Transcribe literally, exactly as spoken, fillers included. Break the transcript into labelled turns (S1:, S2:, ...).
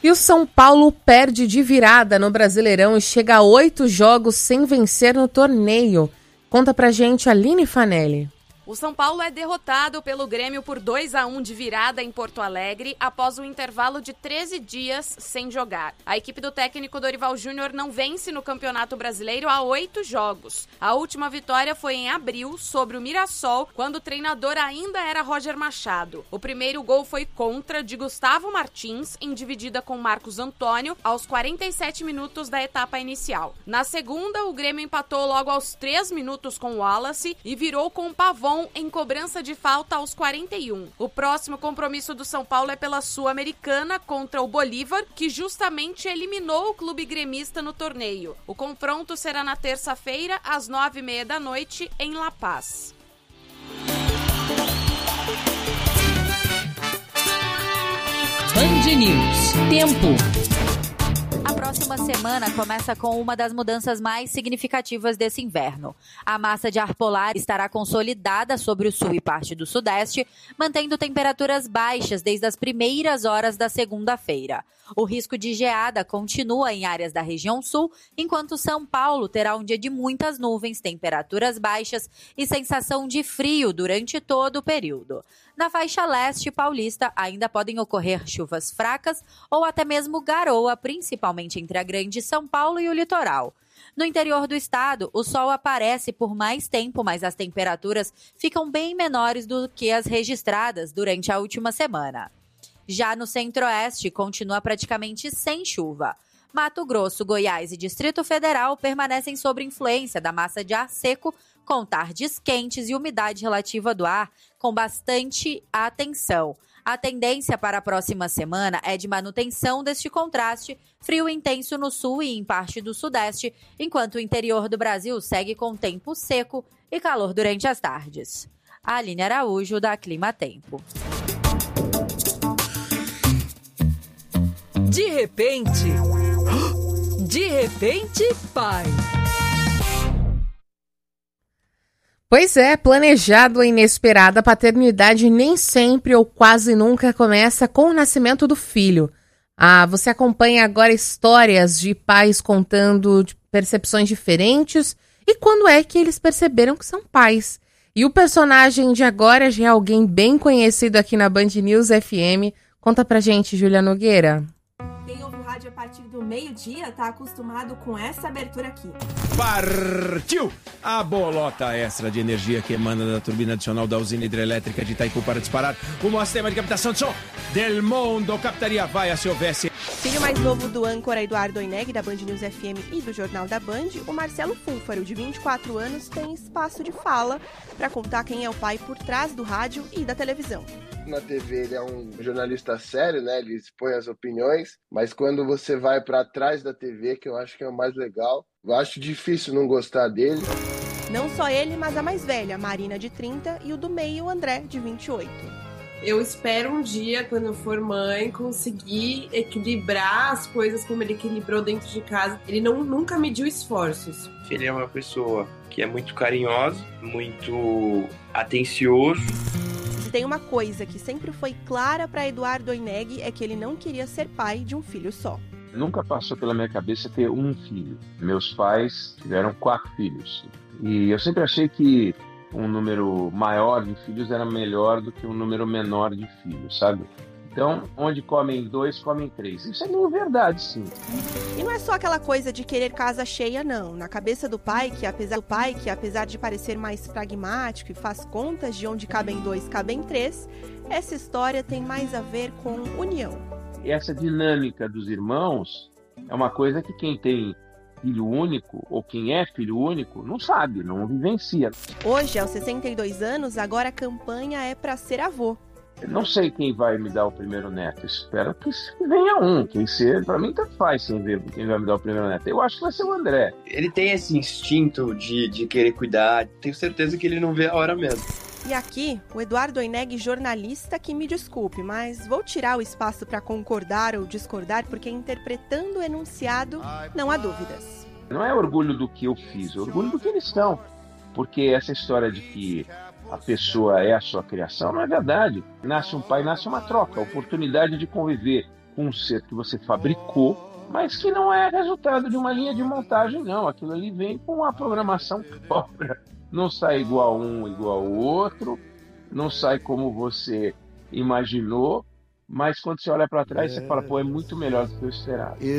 S1: E o São Paulo perde de virada no Brasileirão e chega a oito jogos sem vencer no torneio. Conta pra gente, Aline Fanelli.
S2: O São Paulo é derrotado pelo Grêmio por dois a um de virada em Porto Alegre após um intervalo de treze dias sem jogar. A equipe do técnico Dorival Júnior não vence no Campeonato Brasileiro há oito jogos. A última vitória foi em abril sobre o Mirassol, quando o treinador ainda era Roger Machado. O primeiro gol foi contra de Gustavo Martins, em dividida com Marcos Antônio, aos quarenta e sete minutos da etapa inicial. Na segunda, o Grêmio empatou logo aos três minutos com o Wallace e virou com o Pavon em cobrança de falta aos quarenta e um. O próximo compromisso do São Paulo é pela Sul-Americana contra o Bolívar, que justamente eliminou o clube gremista no torneio. O confronto será na terça-feira, às nove e meia da noite, em La Paz.
S3: Band News. Tempo.
S4: A próxima semana começa com uma das mudanças mais significativas desse inverno. A massa de ar polar estará consolidada sobre o sul e parte do sudeste, mantendo temperaturas baixas desde as primeiras horas da segunda-feira. O risco de geada continua em áreas da região sul, enquanto São Paulo terá um dia de muitas nuvens, temperaturas baixas e sensação de frio durante todo o período. Na faixa leste paulista ainda podem ocorrer chuvas fracas ou até mesmo garoa, principalmente entre a Grande São Paulo e o litoral. No interior do estado, o sol aparece por mais tempo, mas as temperaturas ficam bem menores do que as registradas durante a última semana. Já no centro-oeste, continua praticamente sem chuva. Mato Grosso, Goiás e Distrito Federal permanecem sob influência da massa de ar seco, com tardes quentes e umidade relativa do ar com bastante atenção. A tendência para a próxima semana é de manutenção deste contraste, frio intenso no sul e em parte do sudeste, enquanto o interior do Brasil segue com tempo seco e calor durante as tardes. Aline Araújo, da Clima Tempo.
S3: De repente, de repente, pai.
S1: Pois é, planejado ou inesperada, a paternidade nem sempre ou quase nunca começa com o nascimento do filho. Ah, você acompanha agora histórias de pais contando de percepções diferentes e quando é que eles perceberam que são pais. E o personagem de agora já é alguém bem conhecido aqui na Band News F M. Conta pra gente, Júlia Nogueira.
S5: Quem ouve o rádio a partir do meio-dia tá acostumado com essa abertura aqui.
S6: Partiu! A bolota extra de energia que emana da turbina adicional da usina hidrelétrica de Itaipu para disparar o maior sistema de captação de som del mundo. Captaria vaia se houvesse.
S5: Filho mais novo do âncora Eduardo Oineg, da Band News F M e do Jornal da Band, o Marcelo Fúlfaro, de vinte e quatro anos, tem espaço de fala para contar quem é o pai por trás do rádio e da televisão.
S7: Na T V ele é um jornalista sério, né? Ele expõe as opiniões, mas quando você vai para trás da T V, que eu acho que é o mais legal, eu acho difícil não gostar dele.
S5: Não só ele, mas a mais velha, Marina, de trinta, e o do meio, o André, de vinte e oito.
S8: Eu espero um dia, quando eu for mãe, conseguir equilibrar as coisas como ele equilibrou dentro de casa. Ele não, nunca mediu esforços.
S9: Ele é uma pessoa que é muito carinhosa, muito atencioso.
S5: Se tem uma coisa que sempre foi clara para Eduardo Oineg é que ele não queria ser pai de um filho só.
S10: Nunca passou pela minha cabeça ter um filho. Meus pais tiveram quatro filhos. E eu sempre achei que um número maior de filhos era melhor do que um número menor de filhos, sabe? Então, onde comem dois, comem três. Isso é meio verdade, sim.
S5: E não é só aquela coisa de querer casa cheia, não. Na cabeça do pai, que apesar do pai, que apesar de parecer mais pragmático e faz contas de onde cabem dois, cabem três, essa história tem mais a ver com união.
S10: Essa dinâmica dos irmãos é uma coisa que quem tem filho único, ou quem é filho único, não sabe, não vivencia.
S5: Hoje, aos sessenta e dois anos, agora a campanha é para ser avô.
S10: Eu não sei quem vai me dar o primeiro neto. Espero que venha um. Quem ser, pra mim, tanto faz sem ver quem vai me dar o primeiro neto. Eu acho que vai ser o André.
S9: Ele tem esse instinto de, de querer cuidar. Tenho certeza que ele não vê a hora mesmo.
S5: E aqui, o Eduardo Oineg, jornalista, que me desculpe, mas vou tirar o espaço para concordar ou discordar, porque interpretando o enunciado, não há dúvidas.
S10: Não é orgulho do que eu fiz, é orgulho do que eles estão. Porque essa história de que a pessoa é a sua criação não é verdade. Nasce um pai, nasce uma troca, a oportunidade de conviver concerto que você fabricou, mas que não é resultado de uma linha de montagem, não. Aquilo ali vem com uma programação própria. Não sai igual um, igual o outro, não sai como você imaginou, mas quando você olha para trás, é. você fala, pô, é muito melhor do que eu esperava.